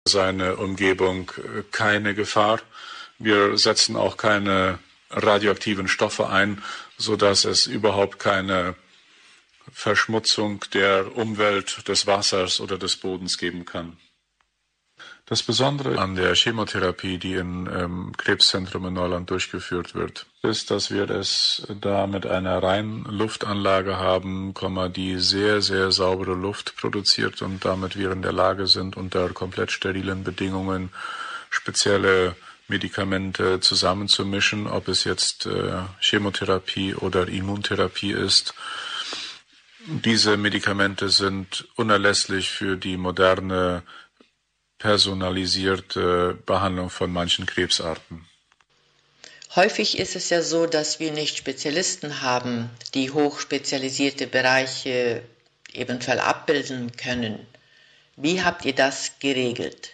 seine Umgebung keine Gefahr. Wir setzen auch keine radioaktiven Stoffe ein, sodass es überhaupt keine Verschmutzung der Umwelt, des Wassers oder des Bodens geben kann. Das Besondere an der Chemotherapie, die im Krebszentrum in Neuland durchgeführt wird, ist, dass wir es da mit einer reinen Luftanlage haben, die sehr, sehr saubere Luft produziert und damit wir in der Lage sind, unter komplett sterilen Bedingungen spezielle Medikamente zusammenzumischen, ob es jetzt Chemotherapie oder Immuntherapie ist. Diese Medikamente sind unerlässlich für die moderne personalisierte Behandlung von manchen Krebsarten. Häufig ist es ja so, dass wir nicht Spezialisten haben, die hochspezialisierte Bereiche eventuell abbilden können. Wie habt ihr das geregelt?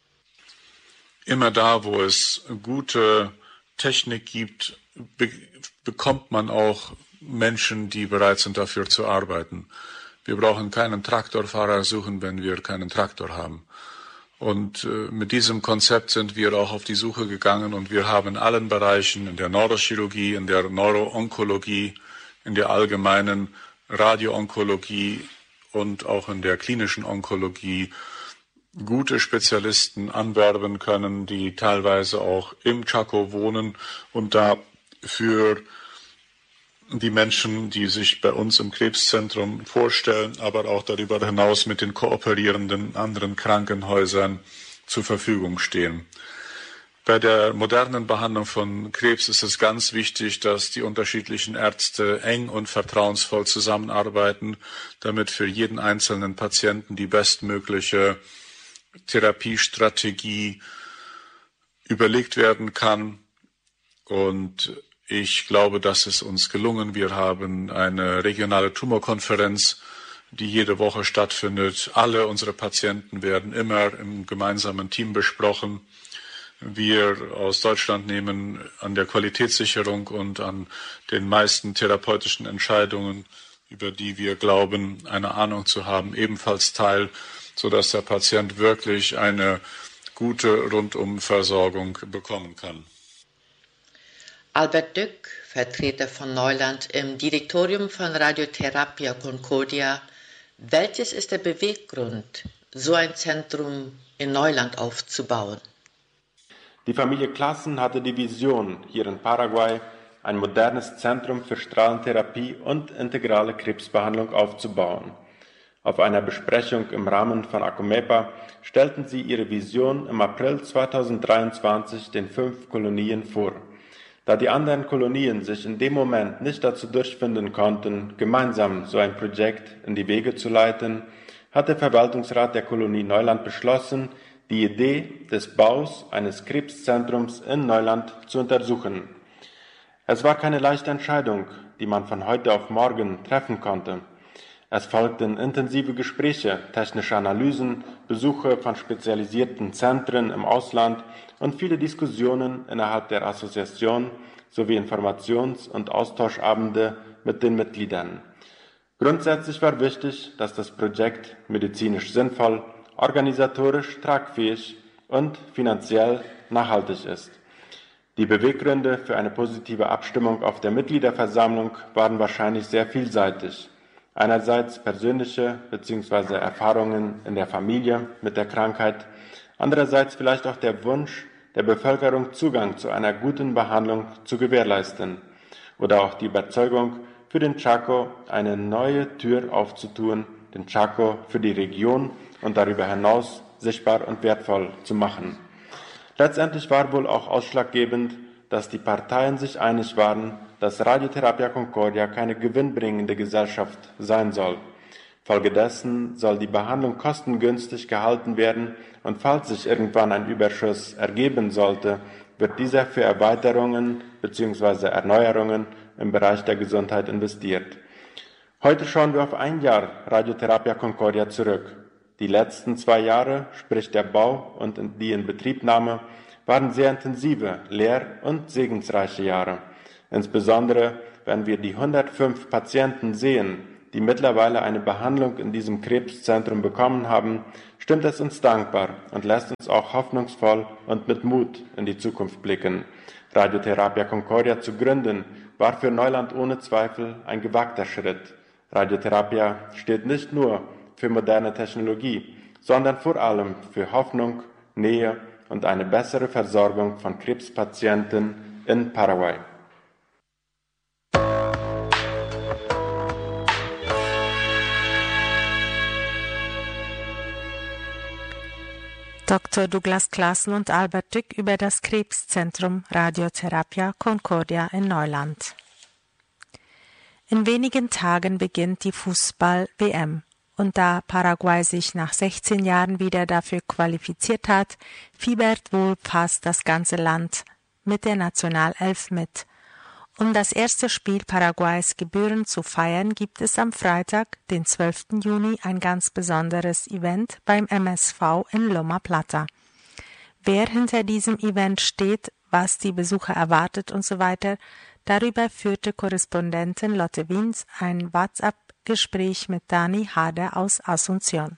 Immer da, wo es gute Technik gibt, bekommt man auch Menschen, die bereit sind, dafür zu arbeiten. Wir brauchen keinen Traktorfahrer suchen, wenn wir keinen Traktor haben. Und mit diesem Konzept sind wir auch auf die Suche gegangen und wir haben in allen Bereichen, in der Neurochirurgie, in der Neuroonkologie, in der allgemeinen Radioonkologie und auch in der klinischen Onkologie gute Spezialisten anwerben können, die teilweise auch im Chaco wohnen und da für die Menschen, die sich bei uns im Krebszentrum vorstellen, aber auch darüber hinaus mit den kooperierenden anderen Krankenhäusern zur Verfügung stehen. Bei der modernen Behandlung von Krebs ist es ganz wichtig, dass die unterschiedlichen Ärzte eng und vertrauensvoll zusammenarbeiten, damit für jeden einzelnen Patienten die bestmögliche Therapiestrategie überlegt werden kann. Und ich glaube, das ist uns gelungen. Wir haben eine regionale Tumorkonferenz, die jede Woche stattfindet. Alle unsere Patienten werden immer im gemeinsamen Team besprochen. Wir aus Deutschland nehmen an der Qualitätssicherung und an den meisten therapeutischen Entscheidungen, über die wir glauben, eine Ahnung zu haben, ebenfalls teil, sodass der Patient wirklich eine gute Rundumversorgung bekommen kann. Albert Dück, Vertreter von Neuland im Direktorium von Radiotherapia Concordia. Welches ist der Beweggrund, so ein Zentrum in Neuland aufzubauen? Die Familie Klassen hatte die Vision, hier in Paraguay ein modernes Zentrum für Strahlentherapie und integrale Krebsbehandlung aufzubauen. Auf einer Besprechung im Rahmen von ACOMEPA stellten sie ihre Vision im April 2023 den 5 Kolonien vor. Da die anderen Kolonien sich in dem Moment nicht dazu durchfinden konnten, gemeinsam so ein Projekt in die Wege zu leiten, hat der Verwaltungsrat der Kolonie Neuland beschlossen, die Idee des Baus eines Krebszentrums in Neuland zu untersuchen. Es war keine leichte Entscheidung, die man von heute auf morgen treffen konnte. Es folgten intensive Gespräche, technische Analysen, Besuche von spezialisierten Zentren im Ausland und viele Diskussionen innerhalb der Assoziation sowie Informations- und Austauschabende mit den Mitgliedern. Grundsätzlich war wichtig, dass das Projekt medizinisch sinnvoll, organisatorisch tragfähig und finanziell nachhaltig ist. Die Beweggründe für eine positive Abstimmung auf der Mitgliederversammlung waren wahrscheinlich sehr vielseitig. Einerseits persönliche bzw. Erfahrungen in der Familie mit der Krankheit, andererseits vielleicht auch der Wunsch der Bevölkerung, Zugang zu einer guten Behandlung zu gewährleisten oder auch die Überzeugung, für den Chaco eine neue Tür aufzutun, den Chaco für die Region und darüber hinaus sichtbar und wertvoll zu machen. Letztendlich war wohl auch ausschlaggebend, dass die Parteien sich einig waren, dass Radiotherapia Concordia keine gewinnbringende Gesellschaft sein soll. Folgedessen soll die Behandlung kostengünstig gehalten werden und falls sich irgendwann ein Überschuss ergeben sollte, wird dieser für Erweiterungen bzw. Erneuerungen im Bereich der Gesundheit investiert. Heute schauen wir auf ein Jahr Radiotherapia Concordia zurück. Die letzten 2 Jahre, sprich der Bau und die Inbetriebnahme, waren sehr intensive, lehr- und segensreiche Jahre. Insbesondere, wenn wir die 105 Patienten sehen, die mittlerweile eine Behandlung in diesem Krebszentrum bekommen haben, stimmt es uns dankbar und lässt uns auch hoffnungsvoll und mit Mut in die Zukunft blicken. Radiotherapia Concordia zu gründen, war für Neuland ohne Zweifel ein gewagter Schritt. Radiotherapia steht nicht nur für moderne Technologie, sondern vor allem für Hoffnung, Nähe und eine bessere Versorgung von Krebspatienten in Paraguay. Dr. Douglas Claassen und Albert Dück über das Krebszentrum Radiotherapia Concordia in Neuland. In wenigen Tagen beginnt die Fußball-WM. Und da Paraguay sich nach 16 Jahren wieder dafür qualifiziert hat, fiebert wohl fast das ganze Land mit der Nationalelf mit. Um das erste Spiel Paraguays gebührend zu feiern, gibt es am Freitag, den 12. Juni, ein ganz besonderes Event beim MSV in Loma Plata. Wer hinter diesem Event steht, was die Besucher erwartet und so weiter, darüber führte Korrespondentin Lotte Wiens ein WhatsApp-Gespräch mit Dani Hader aus Asunción.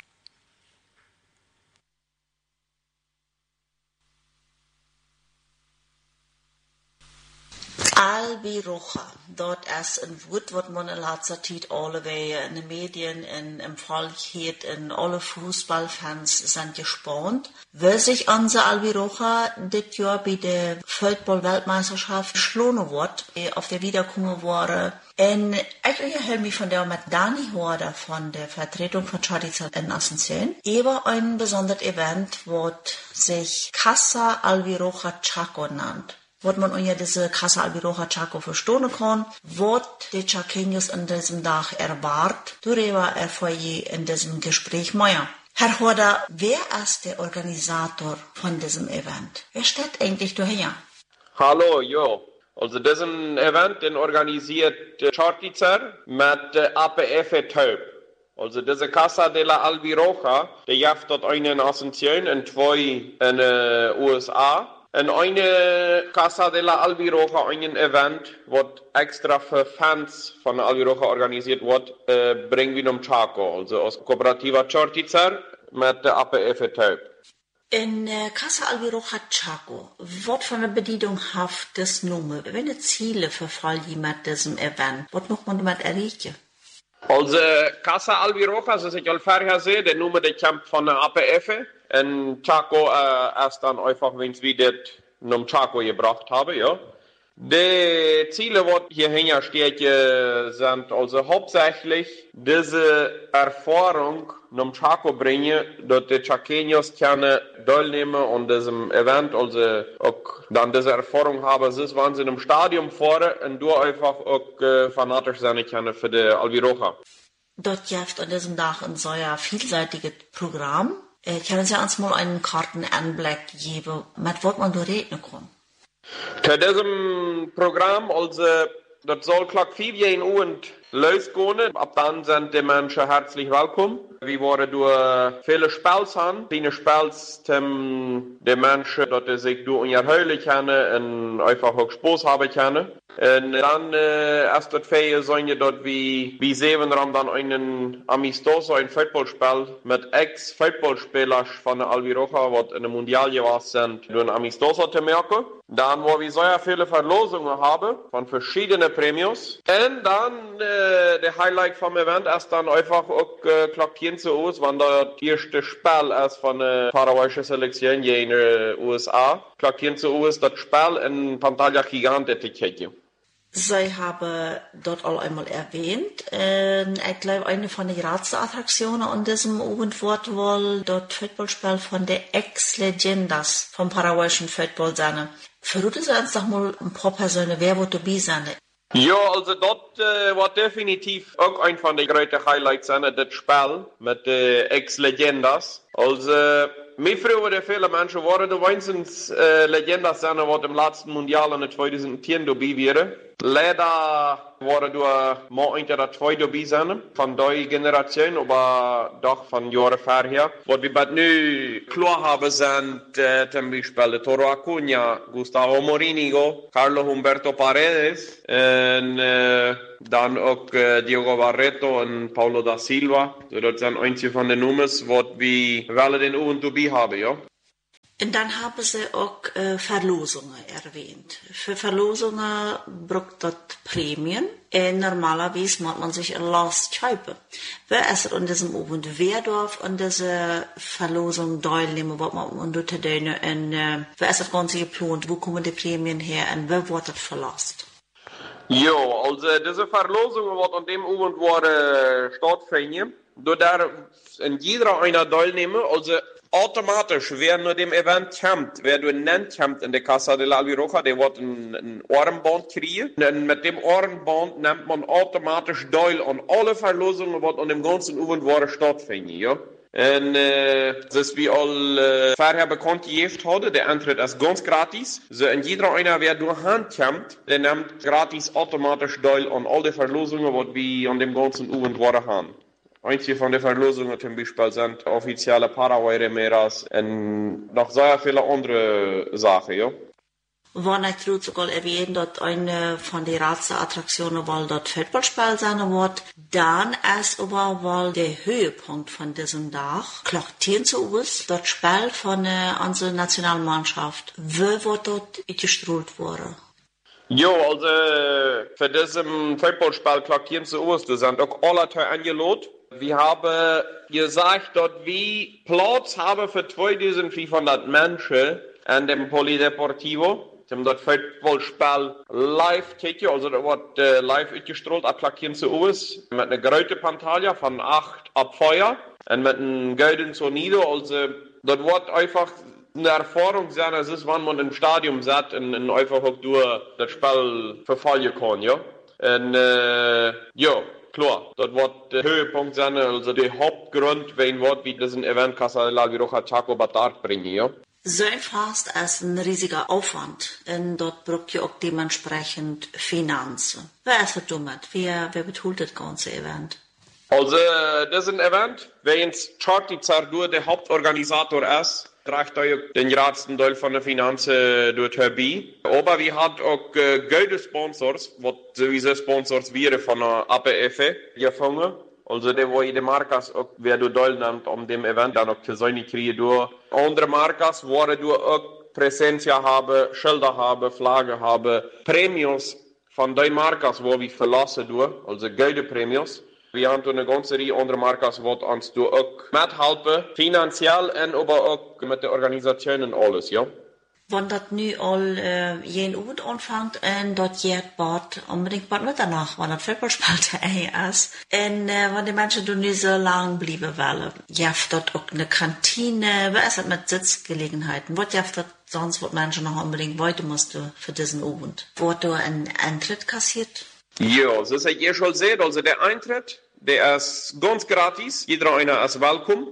Albiroja, dort ist ein Wort, was man in letzter Zeit alle in den Medien, im Volksheit, in alle Fußballfans sind gespannt. Wie sich unser Albiroja das Jahr bei der Fußball-Weltmeisterschaft geschlagen wird, auf der Wiederkunft wurde. Und ich höre mich von der mit Dani Horder von der Vertretung von Chariza in Asunción über ein besonderes Event, was sich Casa Albiroja Chaco nennt. Was man unter diese Casa Albiroja Chaco verstehen kann, was die Chaqueños in diesem Tag erwartet, darüber erfahre ich in diesem Gespräch mehr. Herr Horder, wer ist der Organisator von diesem Event? Wer steht eigentlich dahinter? Hallo, jo. Also diesen Event den organisiert Chariza mit APF Taub. Also diese Casa de la Albiroja, die jaft dort einen in Asunción und zwei in den USA. En eine Casa de la Albiroja, ein Event, was extra für Fans von Albiroja organisiert wird, bringen wir um Chaco, also aus Kooperativa Chariza mit der APF Taub. In Casa Albiroja Chaco, was für eine Bedienung hat das Nummer? Welche Ziele verfolgt ihr mit diesem Event? Was muss man damit erreichen? Also Casa Albiroja, so ich al vorher sehe, der Nummer der Camp von der APF. Und Chaco erst dann einfach, wenn es wieder zum Chaco gebracht habe, ja. Die Ziele, die hier hinterstehen, sind also hauptsächlich diese Erfahrung zum Chaco bringen, dass die Chaqueños teilnehmen an diesem Event, also auch dann diese Erfahrung haben, wenn sie im Stadion fahren und du einfach auch fanatisch sein können für die Albiroja. Dort gibt an diesem Tag ein sehr vielseitiges Programm. Können Sie uns mal einen Kartenanblick geben, mit was man da reden kann? Zu diesem Programm, also, das soll gleich 4 Uhr losgehen. Ab dann sind die Menschen herzlich willkommen. Wir wollen durch viele Spiels haben. Viele Spiels, die Menschen, dass sich durch unterhalten können und einfach auch Spaß haben können. Und dann erst dort Ferien sollen wir dort wie 7 Uhr dann einen Amistoso, ein Footballspiel mit Ex-Footballspielern von der Albiroja, die in der Mundial gewesen sind, durch ein Amistoso zu merken. Dann, wo wir sehr viele Verlosungen haben von verschiedenen Premios. Und dann der Highlight vom Event ist dann einfach auch klappieren zu uns, wenn das erste Spiel ist von der paraguayischen Selektion hier in den USA. Klappieren zu uns das Spiel in Pantalla Gigante Ticket. Sie haben dort all einmal erwähnt, ich glaube, eine von den Ratsattraktionen an diesem Abend wird wohl dort Footballspiel von der Ex-Legendas vom paraguayischen Football sein. Verraten Sie uns doch mal ein paar Personen, wer wird dabei sein? Ja, also dort war definitiv auch ein von den größten Highlights sein, das Spiel mit den Ex-Legendas. Also, mir früher viele Menschen waren da wenigstens Legendas sein, die im letzten Mundial in 2010 dabei waren. Leider waren da mal unter der 2 dabei sein, von der Generation, aber doch von Jahren vorher. Was wir bald nu klar haben, sind zum Beispiel Toro Acuña, Gustavo Morínigo, Carlos Humberto Paredes und Dann auch Diogo Barreto und Paulo da Silva. So, das sind einige von den Nummern, was wir alle den Uhren dabei haben, ja. Und dann haben Sie auch Verlosungen erwähnt. Für Verlosungen braucht das Prämien. Normalerweise muss man sich ein Last kaufen. Wer ist an diesem Abend? Wer darf an dieser Verlosung teilnehmen? Was man dort tun? Und wer ist das Ganze geplant? Wo kommen die Prämien her? Und wer wird das verlost? Jo, also diese Verlosung wird an dem Abend stattfinden. Da darf in jeder einer teilnehmen. Also automatisch, wer nur dem Event kommt, wer du nennt kommt in der Casa de la Albiroja, der wird ein Armband kriegen. Und mit dem Armband nimmt man automatisch teil an alle Verlosungen, die an dem ganzen Abend stattfinden, ja. Und das ist wie all vorher bekannt gegeben hatte, der Eintritt ist ganz gratis. So, in jeder einer, wer durch Hand kommt, der nimmt gratis automatisch teil an alle Verlosungen, die wir an dem ganzen Abend haben. Einige von den Verlosungen zum Beispiel sind offizielle Paraguay-Remeras und noch sehr viele andere Sachen, ja. Wann ich tue sogar erwähnen, dass eine von den Ratsattraktionen, weil dort Footballspiel sein wird, dann ist aber weil der Höhepunkt von diesem Tag, Klock 10 Uhr, das Spiel von unserer Nationalmannschaft, wie wird dort gestrahlt worden? Jo, also für diesen Footballspiel Klock 10 Uhr, da sind auch alle Teile eingeladen. Wir haben gesagt, dass wir Platz haben für 2500 Menschen an dem Polideportivo. Sie haben dort Footballspiel live gekeken, also da wird live ausgestrahlt ab Klock 10 Uhr mit einer großen Pantalla von 8 ab Feuer und mit einem goldenen Sonido. Also dort wird einfach eine Erfahrung sein, es ist, wenn man im Stadion sitzt und einfach auch durch das Spiel verfolgen kann, ja. Und ja. Klar, das wird der Höhepunkt sein, also der Hauptgrund, wen wird wie diesen Event Casa de la Albiroja Chaco Batard bringen, ja? So ein Fast ist ein riesiger Aufwand und dort braucht ihr auch dementsprechend Finanzen. Wer ist das damit? Wer betont das ganze Event? Also, das ist ein Event, wenn Charty Zardur der Hauptorganisator ist, trägt den größten Teil von der Finanzen dort herbei. Aber wir haben auch gute Sponsors, was sowieso Sponsors wären von der APF gefangen. Also, der wo jede Markas, auch, wer du teilnimmt, dem Event dann auch zu sein kriegen, durch andere Markas, wo du auch Präsenz haben, Schilder haben, Flagge haben, Prämios von den Markas, wo wir verlassen durch, also gute Prämios. Wir haben eine ganze Reihe anderer Marken, die uns auch mithelfen, finanziell und aber auch mit der Organisation und alles, ja. Wenn das nu all jeden Abend anfängt und dort geht bald unbedingt bald Mitternacht, wenn das Footballspiel ist. Und wenn die Menschen da nicht so lang bleiben wollen, gibt dort auch eine Kantine, was ist das mit Sitzgelegenheiten? Was gibt das sonst, was Menschen noch unbedingt weiter mussten für diesen Abend? Wird da ein Eintritt kassiert? Ja, das ist ja schon gesehen, also der Eintritt, der ist ganz gratis, jeder einer ist willkommen.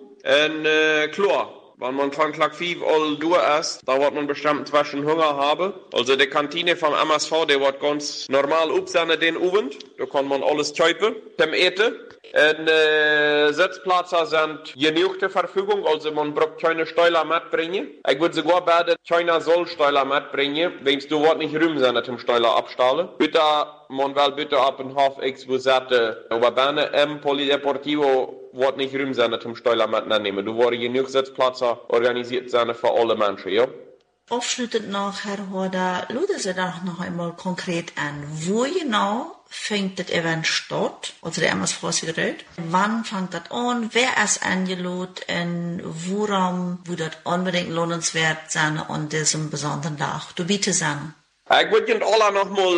Und klar, wenn man von Klock 5 all durch ist, da wird man bestimmt zwischen Hunger haben. Also die Kantine vom MSV, der wird ganz normal aufsehen den Abend, da kann man alles kaufen zum Eten. Und Sitzplätze sind genug zur Verfügung, also man braucht keine Steuer mitbringen. Ich würde sogar beide, keiner soll Steuer mitbringen, wenn du wird nicht rühm sein zum Steuer abstahlen. Bitte, man will bitte ab und half X, wo sagte, aber Berne im Polideportivo wird nicht rühm sein zum Steuer mitnehmen. Du wirst genug Sitzplätze organisiert sein für alle Menschen, ja? Aufschließend noch, Herr Horda, luden Sie doch noch einmal konkret an, wo genau fängt das Event statt? Also der MSV ist gedreht. Wann fängt das an? Wer ist eingeladen? Und worum würde das unbedingt lohnenswert sein an diesem besonderen Tag? Du bitte sagen. Ich würde Ihnen alle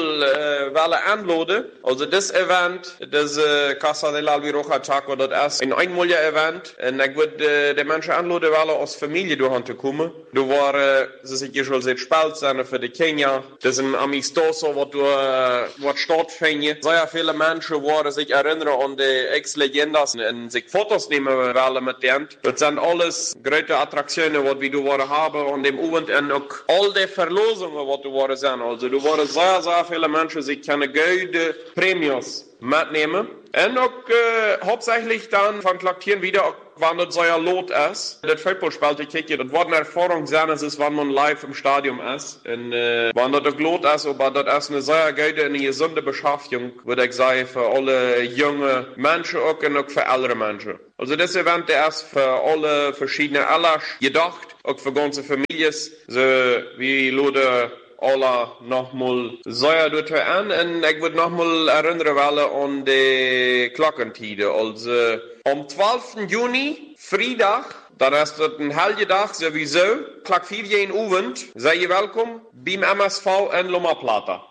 nochmal anladen. Also das Event, das Casa de la Albiroja Chaco, das ist ein einmaliger Event. Und ich würde die Menschen anladen, weil aus Familie durchzukommen kommen. Du war, das ist ja schon sehr spät sein für die Kenia. Das ist ein Amistoso, was stattfindet. Sehr viele Menschen wollen sich erinnern an die Ex-Legendas und sich Fotos nehmen wollen mit denen. Das sind alles große Attraktionen, die wir haben an dem Abend und auch all die Verlosungen, die du sind. an. Also du waren sehr, sehr viele Menschen, die keine gute Prämios mitnehmen. Und auch hauptsächlich dann von Klaktieren wieder, wann das so ein Lot ist. Das Footballspiel, ich kicke, das war eine Erfahrung sein, es ist, wenn man live im Stadion ist. Und wenn das ein Lot ist, aber das ist eine sehr gute, eine gesunde Beschäftigung, würde ich sagen, für alle junge Menschen auch und auch für ältere Menschen. Also das Event ist für alle verschiedene Alters gedacht, auch für ganze Familien, so wie Leute alle nochmal sehr gut an. Und ich würde nochmal erinnern an die Glockentide. Also am 12. Juni, Freitag, dann ist das ein Helgetag sowieso, Klock 4 Uhr, seid ihr willkommen beim MSV in Loma Plata.